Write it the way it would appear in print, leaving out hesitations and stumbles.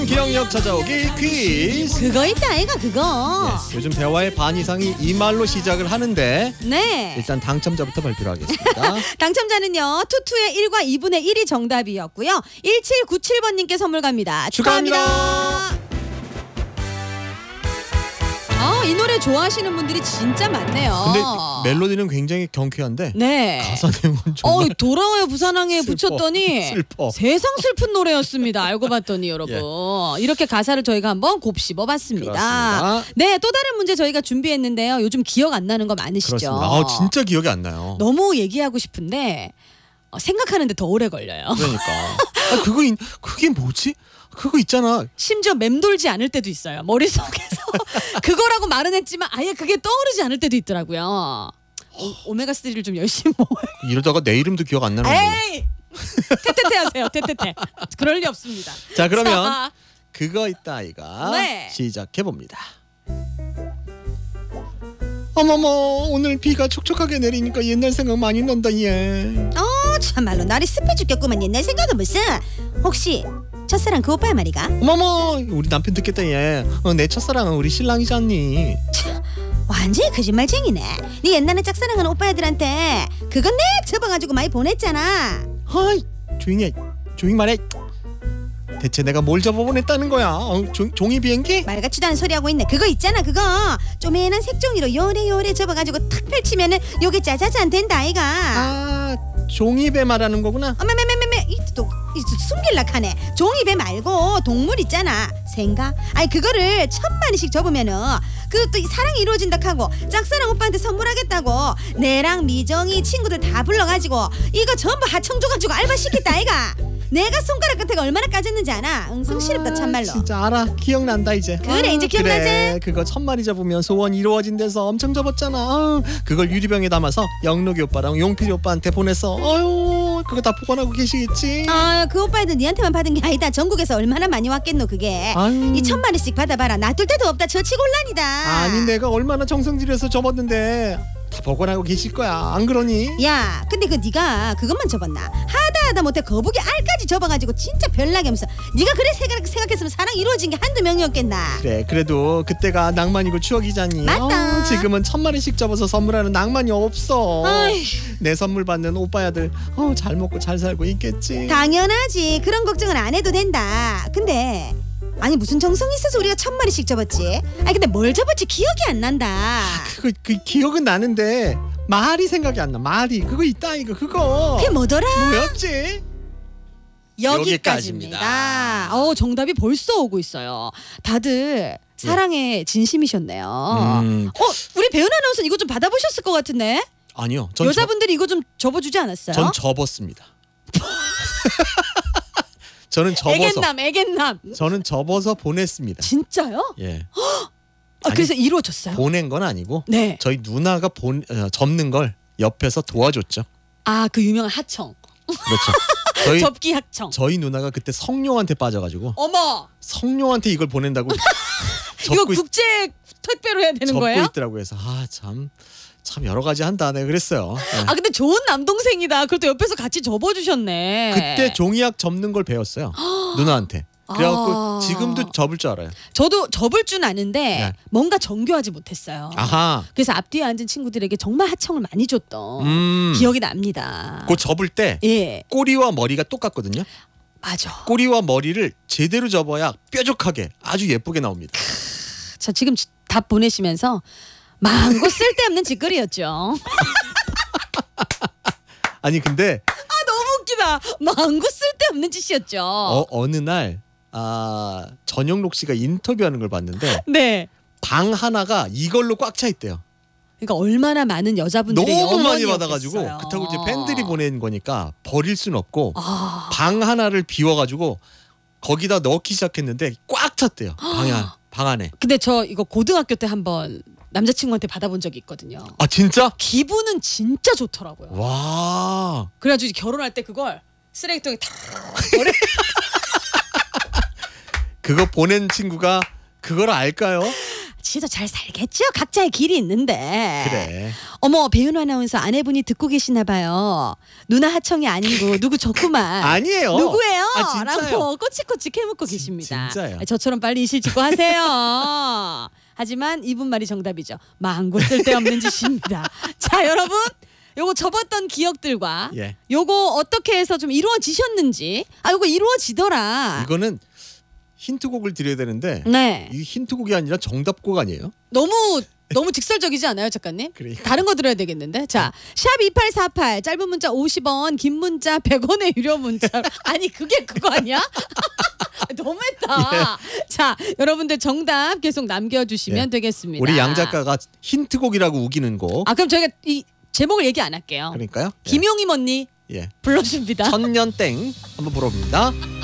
기억력 찾아오기 퀴즈. 그거 있다 아이가 그거. 네, 요즘 대화의 반 이상이 이 말로 시작을 하는데 네. 일단 당첨자부터 발표를 하겠습니다. 당첨자는요. 투투의 1과 2분의 1이 정답이었고요. 1797번님께 선물 갑니다. 축하합니다. 이 노래 좋아하시는 분들이 진짜 많네요. 근데 멜로디는 굉장히 경쾌한데 네. 가사 내용은 정말 돌아와요 부산항에 슬퍼. 붙였더니 슬퍼. 세상 슬픈 노래였습니다. 알고 봤더니 여러분 이렇게 가사를 저희가 한번 곱씹어봤습니다. 그렇습니다. 네, 또 다른 문제 저희가 준비했는데요. 요즘 기억 안 나는 거 많으시죠? 그렇습니다. 진짜 기억이 안 나요. 너무 얘기하고 싶은데 생각하는데 더 오래 걸려요. 그러니까 그게 뭐지? 그거 있잖아. 심지어 맴돌지 않을 때도 있어요. 머릿속에서 그거라고 말은 했지만 아예 그게 떠오르지 않을 때도 있더라고요. 오메가3를 좀 열심히 먹어요. 이러다가 내 이름도 기억 안 나는 거예요. 에이! 테테테 하세요. 테테테. 그럴 리 없습니다. 자, 그러면 자, 그거 있다 아이가 네. 시작해 봅니다. 어머머, 오늘 비가 촉촉하게 내리니까 옛날 생각 많이 난다 얘. 참말로 날이 습해 죽겠구만. 옛날 생각은 무슨. 혹시 첫사랑 그 오빠야 말이가? 어머머, 우리 남편 듣겠다 얘. 내 첫사랑은 우리 신랑이잖니. 완전히 거짓말쟁이네. 네 옛날에 짝사랑하는 오빠애들한테 그건 내 접어가지고 많이 보냈잖아. 하이, 조용히 말해. 대체 내가 뭘 접어보냈다는 거야? 종이 비행기? 말 같지도 않은 소리 하고 있네. 그거 있잖아 그거. 쪼매난 색종이로 요래요래 접어가지고 탁 펼치면은 요게 짜자잔 된다 아이가. 종이배 말하는 거구나. 매매매매매 이또 숨길락 하네. 종이배 말고 동물 있잖아. 생가? 아니 그거를 1000마리씩 접으면은 그것도 사랑이 이루어진다 하고 짝사랑 오빠한테 선물하겠다고 내랑 미정이 친구들 다 불러가지고 이거 전부 하청 줘가지고 알바 시켰다 아이가. 내가 손가락 끝에가 얼마나 까졌는지 아나? 응성시럽다 참말로. 진짜 알아. 기억난다 이제. 그래 이제 기억나지? 그래, 그거 1000마리 접으면 소원 이루어진대서 엄청 접었잖아. 그걸 유리병에 담아서 영록이 오빠랑 용필이 오빠한테 보냈어. 그거 다 보관하고 계시겠지. 그 오빠애들 니한테만 받은 게 아니다. 전국에서 얼마나 많이 왔겠노 그게. 아유. 이 1000마리씩 받아봐라. 놔둘 데도 없다. 저치곤란이다. 아니 내가 얼마나 정성 들여서 접었는데 다 보관하고 계실 거야. 안 그러니? 야 근데 네가 그것만 접었나? 하다 못해 거북이 알까지 접어가지고 진짜 별나게 하면서 네가 그래 생각했으면 사랑 이루어진 게 한두 명이었겠나. 그래, 그래도 그때가 낭만이고 추억이잖니. 맞다. 지금은 1000마리씩 접어서 선물하는 낭만이 없어. 아이. 내 선물 받는 오빠야들 잘 먹고 잘 살고 있겠지. 당연하지. 그런 걱정은 안 해도 된다. 근데 아니 무슨 정성이 있어서 우리가 1000마리씩 접었지? 아니 근데 뭘 접었지 기억이 안 난다. 그 기억은 나는데 말이 생각이 안 나. 말이 그거 있다 이거 그거. 그게 뭐더라? 뭐였지? 여기까지입니다. 정답이 벌써 오고 있어요. 다들 사랑에 진심이셨네요. 우리 배은 아나운서 이거 좀 받아보셨을 것 같은데? 아니요. 여자분들이 이거 좀 접어주지 않았어요? 전 접었습니다. 저는 접어서. 애견남. 저는 접어서 보냈습니다. 진짜요? 예. 그래서 이루어졌어요? 보낸 건 아니고 네. 저희 누나가 접는 걸 옆에서 도와줬죠. 그 유명한 하청. 그렇죠. 접기 하청. 저희 누나가 그때 성룡한테 빠져가지고 어머. 성룡한테 이걸 보낸다고 이거 국제 택배로 해야 되는 접고 거예요? 있더라고요. 그래서 참 여러 가지 한다 내가 그랬어요. 네. 근데 좋은 남동생이다. 그래도 옆에서 같이 접어주셨네. 그때 종이학 접는 걸 배웠어요. 누나한테. 그래갖고 지금도 접을 줄 알아요. 저도 접을 줄 아는데 네. 뭔가 정교하지 못했어요. 아하. 그래서 앞뒤에 앉은 친구들에게 정말 하청을 많이 줬던 기억이 납니다. 그 접을 때 예, 꼬리와 머리가 똑같거든요. 맞아. 꼬리와 머리를 제대로 접어야 뾰족하게 아주 예쁘게 나옵니다. 자 지금 답 보내시면서 망고 쓸데없는 짓거리였죠. 아니 근데 너무 웃기다. 망고 쓸데없는 짓이었죠. 어느 날 전영록 씨가 인터뷰하는 걸 봤는데 네. 방 하나가 이걸로 꽉 차 있대요. 그러니까 얼마나 많은 여자분들의 너무 많이 염원이었겠어요. 받아가지고 그렇다고 이제 팬들이 보낸 거니까 버릴 순 없고 방 하나를 비워가지고 거기다 넣기 시작했는데 꽉 찼대요. 방 안에. 근데 저 이거 고등학교 때 한번 남자친구한테 받아본 적이 있거든요. 아 진짜? 기분은 진짜 좋더라고요. 와. 그래가지고 결혼할 때 그걸 쓰레기통에 다 버려. 그거 보낸 친구가 그걸 알까요? 진짜 잘 살겠죠. 각자의 길이 있는데. 그래. 어머 배윤 아나운서 아내분이 듣고 계시나 봐요. 누나 하청이 아니고 누구 좋구만. 아니에요. 누구예요? 아, 진짜요? 라고 꼬치꼬치 캐묻고 계십니다. 진짜요. 저처럼 빨리 이실 직고 하세요. 하지만 이분 말이 정답이죠. 망고 쓸데없는 짓입니다. 자 여러분 요거 접었던 기억들과 예. 요거 어떻게 해서 좀 이루어지셨는지 요거 이루어지더라. 이거는 힌트곡을 드려야 되는데 네. 이 힌트곡이 아니라 정답곡 아니에요? 너무 직설적이지 않아요, 작가님? 그러니까. 다른 거 들어야 되겠는데. 자, 샵 2848 짧은 문자 50원, 긴 문자 100원의 유료 문자. 아니, 그게 그거 아니야? 너무했다. 자, 여러분들 정답 계속 남겨주시면 예. 되겠습니다. 우리 양 작가가 힌트곡이라고 우기는 곡. 그럼 저희가 이 제목을 얘기 안 할게요. 그러니까요. 김용임 언니 예. 불러줍니다. 천년 땡 한번 불러봅니다.